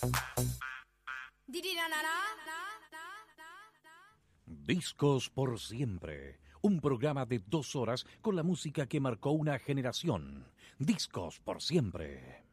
Discos por siempre. Un programa de 2 horas con la música que marcó una generación. Discos por siempre.